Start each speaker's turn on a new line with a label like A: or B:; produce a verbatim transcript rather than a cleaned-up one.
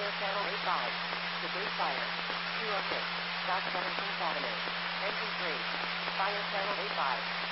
A: Fire channel eighty-five. Debris fire. two oh six. South seventeenth Avenue. Engine three. Fire channel eighty-five.